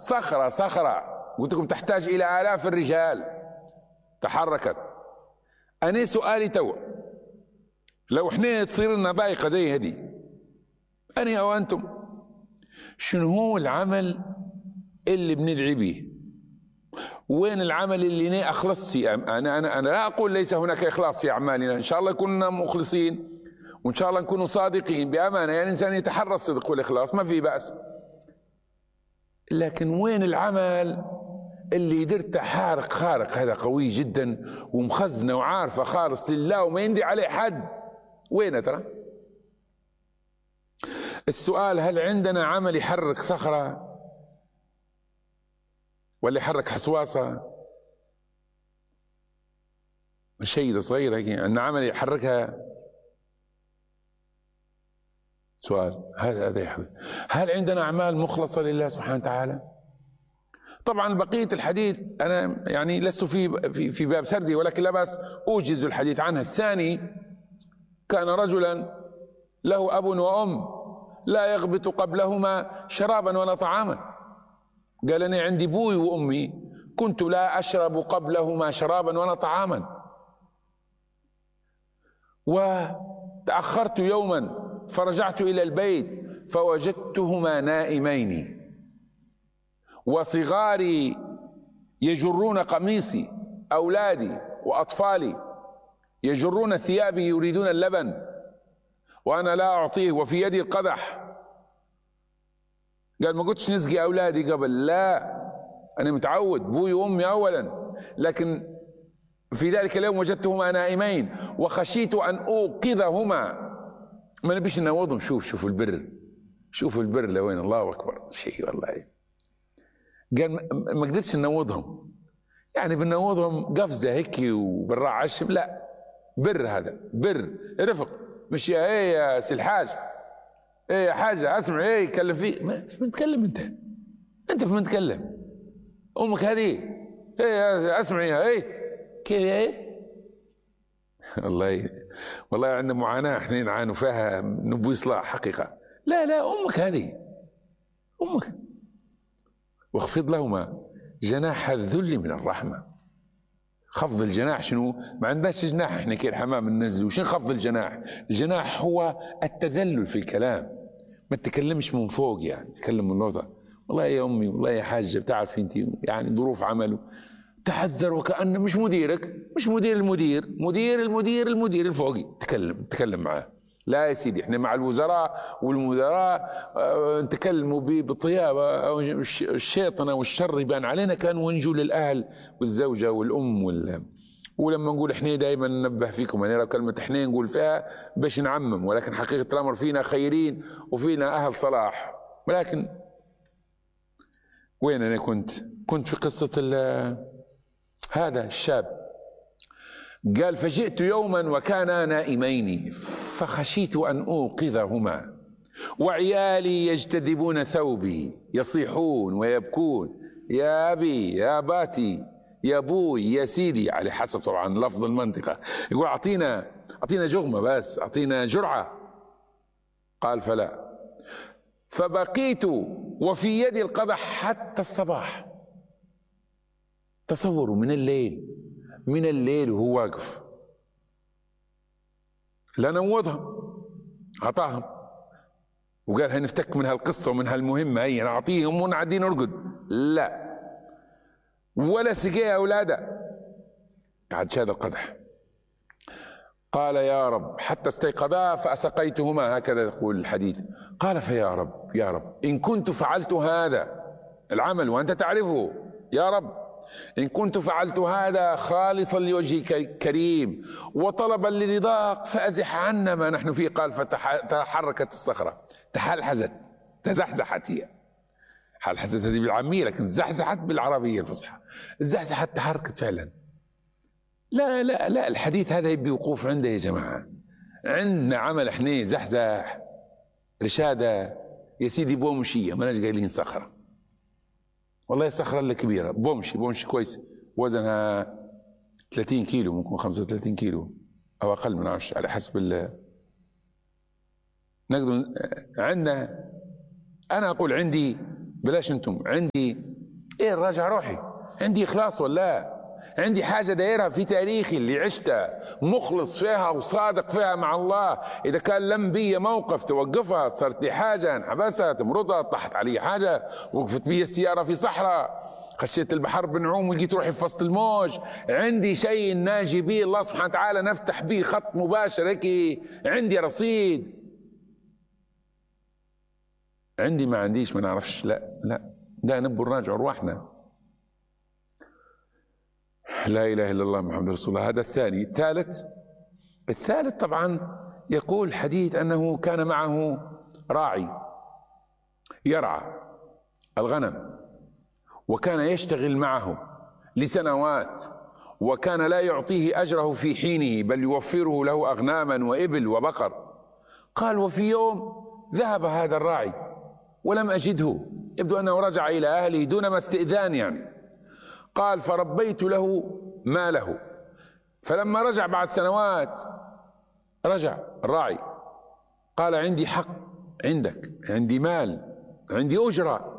صخرة صخرة قلت لكم تحتاج إلى آلاف الرجال تحركت. أنا سؤالي تو، لو احنا تصير لنا ضايقة زي هذه أنا أو أنتم، شنو هو العمل اللي بندعي به؟ وين العمل اللي أنا أخلص فيه؟ أنا لا أقول ليس هناك إخلاص في أعمالنا، إن شاء الله كنا مخلصين وإن شاء الله نكونوا صادقين بأمانة، يعني الإنسان يتحرى الصدق والإخلاص ما في بأس، لكن وين العمل اللي درته حارق خارق هذا قوي جدا ومخزنه وعارفه خالص لله وما يندي عليه حد؟ وين ترى؟ السؤال هل عندنا عمل يحرك صخرة ولا يحرك حصواصة؟ شيء صغير هيك عندنا عمل يحركها؟ سؤال هذا يحدث. هل عندنا أعمال مخلصة لله سبحانه وتعالى؟ طبعا بقية الحديث أنا يعني لست في باب سردي، ولكن لا بأس أوجز الحديث عنها. الثاني كان رجلا له أب وأم لا يغبط قبلهما شرابا ولا طعاما. قال أنا عندي أبوي وأمي كنت لا أشرب قبلهما شرابا ولا طعاما، وتأخرت يوما فرجعت إلى البيت فوجدتهما نائمين وصغاري يجرون قميصي، أولادي وأطفالي يجرون ثيابي يريدون اللبن وأنا لا أعطيه وفي يدي القدح. قال ما قلتش نسقي أولادي قبل، لا أنا متعود بوي وأمي أولا، لكن في ذلك اليوم وجدتهما نائمين وخشيت أن أوقظهما. ما نبيش ننوضهم. شوفوا البر، شوفوا البر لوين، الله أكبر شيء والله. قال ما قدرتش ننوضهم، يعني بنوضهم قفزة هيك وبالراعة عشم، لا بر، هذا بر رفق، مش يا سي الحاج يا حاجة اسمع كلم فيه، ما تتكلم انت في من تكلم امك هذه اسمعي كيف والله عندنا معاناة احنا نعانوا فيها نبوي اصلاح حقيقة. لا امك هذه امك. واخفض لهما جناح الذل من الرحمة. خفض الجناح شنو؟ ما عندناش جناح احنا كي الحمام ننزل. وشنو خفض الجناح؟ الجناح هو التذلل في الكلام، ما تتكلمش من فوق، يعني تتكلم من الوضع. والله يا امي والله يا حاجه بتعرفي انت يعني ظروف عمله، تحذر وكأنه مش مديرك، مش مدير المدير، المدير الفوقي، تكلم معاه. لا يا سيدي احنا مع الوزراء والمدراء نتكلموا بطيابه، الشيطنه والشر يبان علينا كان ونجوا للاهل والزوجه والام ولما نقول احنا دائما ننبه فيكم، يعني لو كلمه احنا نقول فيها باش نعمم، ولكن حقيقه الامر فينا خيرين وفينا اهل صلاح. ولكن وين انا كنت في قصه هذا الشاب. قال فجئت يوما وكانا نائمين فخشيت أن أوقظهما وعيالي يجتذبون ثوبي يصيحون ويبكون يا أبي يا باتي يا أبوي يا سيدي، على حسب طبعا لفظ المنطقة. يقول أعطينا جغمة بس، أعطينا جرعة. قال فلا، فبقيت وفي يدي القدح حتى الصباح. تصوروا من الليل وهو واقف، لا نوضهم عطاهم وقال هنفتك من هالقصة ومن هالمهمة هي نعطيهم ونعدي نرقد، لا ولا سقي أولاده قعد هذا القدح. قال يا رب حتى استيقظا فأسقيتهما، هكذا يقول الحديث. قال فيا رب يا رب إن كنت فعلت هذا العمل وأنت تعرفه يا رب، إن كنت فعلت هذا خالصا لوجهك الكريم وطلبا لرضاك فأزح عنا ما نحن فيه. قال فتحركت الصخرة، تحلحزت، تزحزحت. هي حلحزت هذه بالعامية، لكن زحزحت بالعربية الفصحى. زحزحت، تحركت فعلا. لا الحديث هذا يبي وقوف عنده يا جماعة. عندنا عمل احنا زحزح رشادة يا سيدي بومشية، ما ناش قايلين صخرة. والله الصخرة اللي كبيرة بومشي كويس، وزنها 30 كيلو، ممكن 35 كيلو أو أقل، من عشر على حسب نقدر. عندنا، أنا أقول عندي، بلاش أنتم، عندي ايه الراجع روحي، عندي اخلاص ولا عندي حاجة دايرها في تاريخي اللي عشتها مخلص فيها وصادق فيها مع الله. إذا كان لم بي موقف توقفها، صارت لي حاجة انحبست مرضت، طاحت علي حاجة، وقفت بي السيارة في صحراء، خشيت البحر بنعوم ولقيت روحي في وسط الموج، عندي شيء ناجي به الله سبحانه وتعالى نفتح به خط مباشر هيك، عندي رصيد. عندي ما عنديش ما نعرفش، لا نبو نراجع ارواحنا. لا اله الا الله محمد رسول الله. هذا الثاني. الثالث طبعا يقول الحديث انه كان معه راعي يرعى الغنم، وكان يشتغل معه لسنوات، وكان لا يعطيه اجره في حينه بل يوفره له اغناما وابل وبقر. قال وفي يوم ذهب هذا الراعي ولم اجده، يبدو انه رجع الى اهله دون ما استئذان يعني. قال فربيت له ماله، فلما رجع بعد سنوات رجع الراعي قال عندي حق عندك، عندي مال، عندي أجرة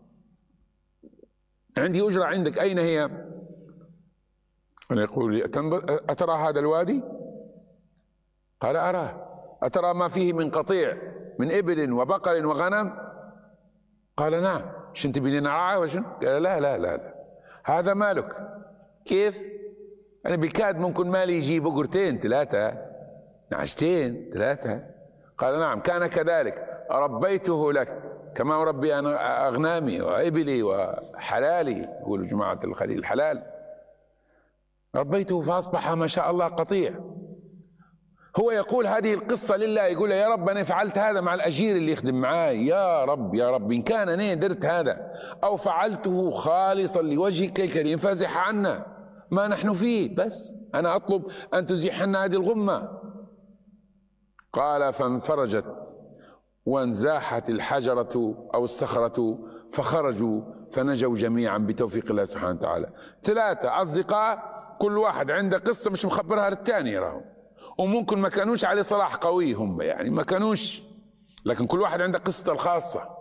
عندك، أين هي؟ أنا يقول لي أترى هذا الوادي؟ قال أراه. أترى ما فيه من قطيع من إبل وبقر وغنم؟ قال نعم. شنت بني نرعاه وشن؟ قال لا هذا مالك. كيف؟ أنا بكاد ممكن مالي يجي بقرتين 3 نعجتين 3. قال نعم كان كذلك، ربيته لك كما أربي أنا أغنامي وإبلي وحلالي، يقولوا جماعة الخليل الحلال، ربيته فأصبح ما شاء الله قطيع. هو يقول هذه القصة لله، يقول يا رب أنا فعلت هذا مع الأجير اللي يخدم معاي، يا رب إن كان أنا درت هذا أو فعلته خالصا لوجهك الكريم فازح عنا ما نحن فيه، بس أنا أطلب أن تزيح عنا هذه الغمة. قال فانفرجت وانزاحت الحجرة أو الصخرة فخرجوا فنجوا جميعا بتوفيق الله سبحانه وتعالى. 3 أصدقاء كل واحد عنده قصة مش مخبرها للثاني راهم، وممكن ما كانوش عليه صلاح قوي هم يعني ما كانوش، لكن كل واحد عنده قصته الخاصة.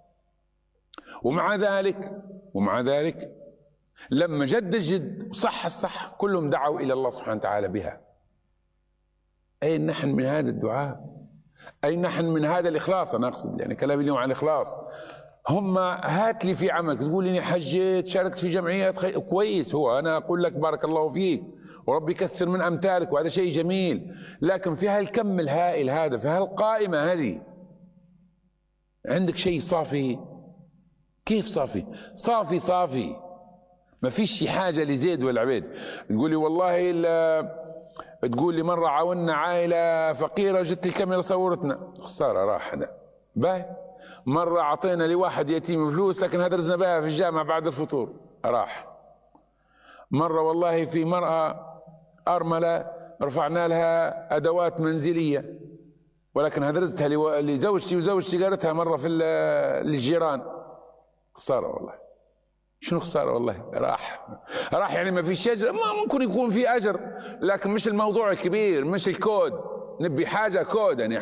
ومع ذلك لما جد الجد وصح الصح كلهم دعوا إلى الله سبحانه وتعالى بها. أين نحن من هذا الدعاء؟ أين نحن من هذا الإخلاص؟ أنا أقصد يعني كلامي اليوم عن الإخلاص. هم هات لي في عملك تقول لي حجيت شاركت في جمعيات كويس، هو أنا أقول لك بارك الله فيك وربي يكثر من أمثالك وهذا شيء جميل، لكن في هالكم الهائل هذا، في هالقائمة هذه عندك شيء صافي؟ كيف صافي؟ ما فيش شي حاجة لزيد ولا عبيد. تقول لي والله تقول لي مرة عاونا عائلة فقيرة جت الكاميرا صورتنا، خسارة راح هذا. باي مرة أعطينا لواحد يتيم فلوس لكن هدرزنا بها في الجامعة بعد الفطور، راح. مرة والله في مرأة أرملة رفعنا لها أدوات منزلية ولكن هدرزتها لزوجتي وزوجتي قالتها مرة في للجيران، خسارة والله. شنو خسارة والله؟ راح يعني ما فيش أجر، ما ممكن يكون في أجر لكن مش الموضوع كبير، مش الكود، نبي حاجة كود يعني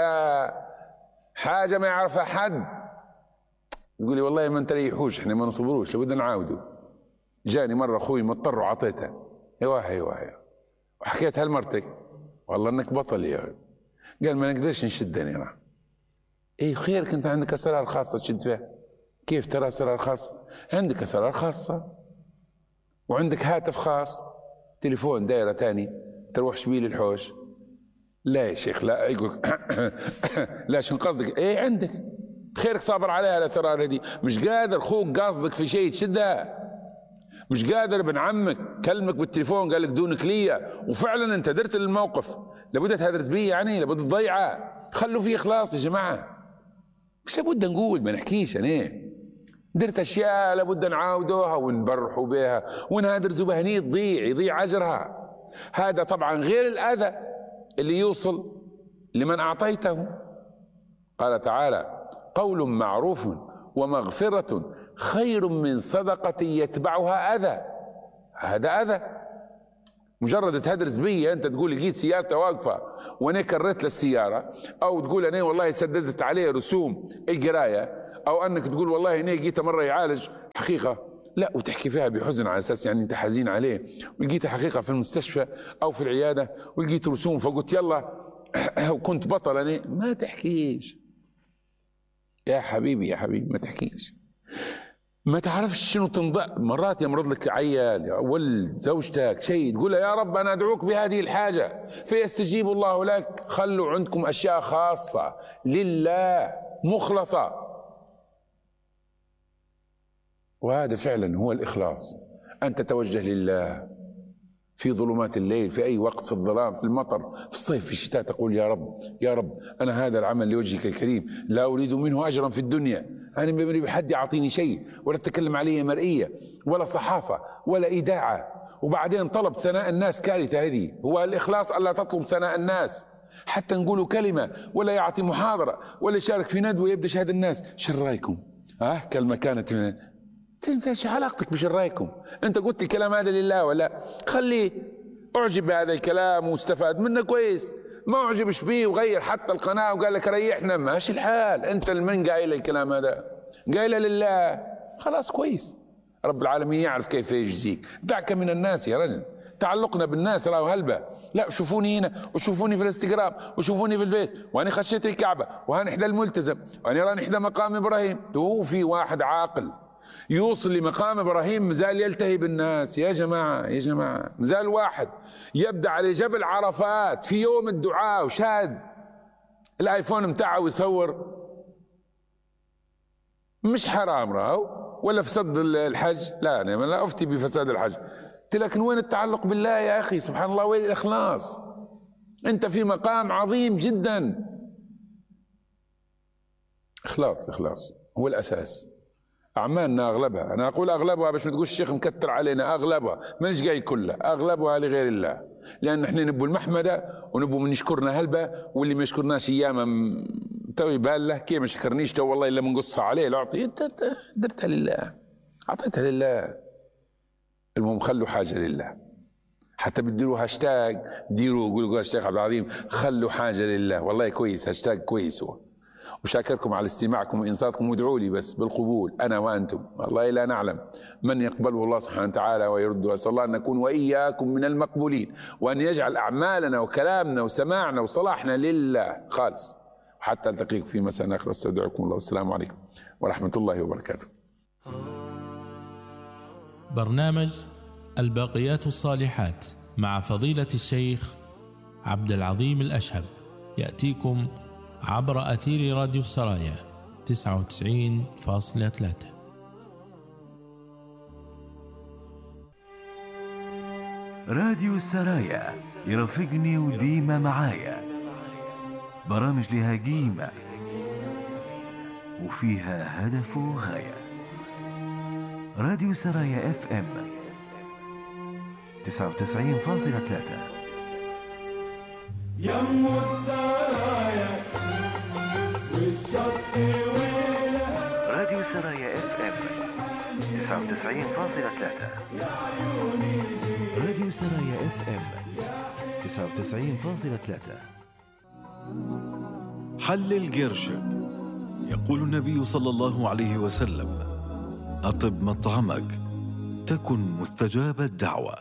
حاجة ما يعرفها حد. يقول لي والله ما نتريحوش احنا ما نصبروش لابد نعاودوا. جاني مرة أخوي مضطر وعطيتها ايوه وحكيتها لمرتك والله انك بطل يا قال ما نقدرش نشدني راح. اي خيرك انت عندك اسرار خاصة تشد فيها. كيف ترى اسرار خاصة؟ عندك اسرار خاصة وعندك هاتف خاص، تليفون دايرة تاني تروح شبيل الحوش. لا يا شيخ لا، يقول لا شنو قصدك؟ ايه عندك خيرك صابر عليها الاسرار هذه، مش قادر اخوك قاصدك في شيء تشدها، مش قادر ابن عمك كلمك بالتليفون قال لك دونك ليا وفعلا انت درت الموقف، لابد تهدرز بيه يعني لابد تضيعه. خلوا فيه اخلاص يا جماعه، مش لابد نقول ما نحكيش انا درت اشياء لابد نعاودوها ونبرحوا بها ونهدرزوا بها، يضيع اجرها. هذا طبعا غير الاذى اللي يوصل لمن اعطيته. قال تعالى قول معروف ومغفرة خير من صدقة يتبعها أذى. هذا أذى، مجرد تهدرز بي أنت تقول لقيت سيارته واقفة وأنا كررت للسيارة، أو تقول أنا والله سددت عليه رسوم القراية، أو أنك تقول والله أنا لقيته مرة يعالج حقيقة لا، وتحكي فيها بحزن على أساس يعني أنت حزين عليه، ولقيت حقيقة في المستشفى أو في العيادة ولقيت رسوم فقلت يلا وكنت بطل أنا، ما تحكيش يا حبيبي، يا حبيبي ما تحكيش. ما تعرفش شنو تنضأ. مرات يمرض لك عيال يا ولد زوجتك شيء، تقول يا رب أنا أدعوك بهذه الحاجة فيستجيب الله لك. خلوا عندكم أشياء خاصة لله مخلصة، وهذا فعلا هو الإخلاص. أن تتوجه لله في ظلمات الليل، في أي وقت، في الظلام، في المطر، في الصيف، في الشتاء، تقول يا رب، يا رب أنا هذا العمل لوجهك الكريم لا أريد منه أجرا في الدنيا، أنا ما أريد بحد يعطيني شيء، ولا تتكلم علي مرئية ولا صحافة ولا إذاعة. وبعدين طلب ثناء الناس كارثة. هذه هو الإخلاص، ألا تطلب ثناء الناس حتى نقولوا كلمة، ولا يعطي محاضرة، ولا يشارك في ندوة يبدأ شهادة الناس. شو رأيكم؟ كلمة كانت من انت ايش علاقتك بش رايكم؟ انت قلت الكلام هذا لله ولا؟ خليه اعجب بهذا الكلام واستفاد منه كويس، ما اعجبش بيه وغير حتى القناه وقال لك ريحنا، ماشي الحال. انت من قايل الكلام هذا؟ قايله لله، خلاص كويس. رب العالمين يعرف كيف يجزيك. دعك من الناس يا رجل، تعلقنا بالناس راهو هلبة. لا، شوفوني هنا وشوفوني في الانستغرام وشوفوني في الفيس، وانا خشيت الكعبه وهاني حدا الملتزم وانا راني حدا مقام ابراهيم. هو في واحد عاقل يوصل لمقام ابراهيم مازال يلتهي بالناس؟ يا جماعه يا جماعه، مازال واحد يبدا على جبل عرفات في يوم الدعاء وشاد الايفون متاعه ويصور. مش حرام راهو ولا فساد الحج؟ لا، انا لا افتي بفساد الحج، لكن وين التعلق بالله يا اخي؟ سبحان الله، وين الاخلاص؟ انت في مقام عظيم جدا. اخلاص، اخلاص هو الاساس. أعمالنا أغلبها، أنا أقول أغلبها باش ما تقولش الشيخ مكتر علينا، أغلبها مانيش جاي كلها، أغلبها لغير الله، لأن احنا نبوا المحمدة ونبوا من يشكرنا هلبة، واللي ما يشكرناش أياما توي باله كي ما شكرنيش تو والله إلا منقص عليه. لا أعطي، أنت درتها لله، أعطيتها لله. المهم خلوا حاجة لله، حتى بتديروا هاشتاج، ديروا قولوا الشيخ عبد العظيم خلوا حاجة لله، والله كويس، هاشتاج كويس هو. وشاكركم على استماعكم وإنصاتكم، وادعوا لي بس بالقبول أنا وأنتم، والله لا نعلم من يقبله الله سبحانه وتعالى ويرده. أسأل الله أن نكون وإياكم من المقبولين، وأن يجعل أعمالنا وكلامنا وسماعنا وصلاحنا لله خالص. وحتى ألتقيكم في مساء آخر، استودعكم الله والسلام عليكم ورحمة الله وبركاته. برنامج الباقيات الصالحات مع فضيلة الشيخ عبد العظيم الأشهب يأتيكم عبر أثير راديو السرايا 99.3. راديو السرايا يرافقني وديما معايا، برامج لها قيمة وفيها هدف وغاية. راديو السرايا FM 99.3. يم السرايا والشط ويلها. راديو السرايا FM 99.3. راديو السرايا FM 99.3. حلل قرشك. يقول النبي صلى الله عليه وسلم: أطب مطعمك تكن مستجاب الدعوة.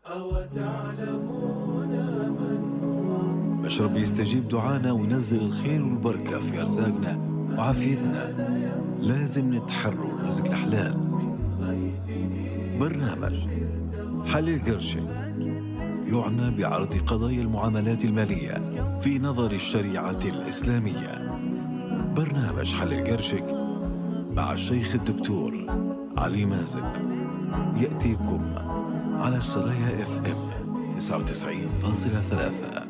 مشرب يستجيب دعانا وينزل الخير والبركة في أرزاقنا وعافيتنا. لازم نتحرر رزق الحلال. برنامج حلل قرشك يعنى بعرض قضايا المعاملات المالية في نظر الشريعة الإسلامية. برنامج حلل قرشك مع الشيخ الدكتور علي مازن يأتيكم على السرايا FM 99.3.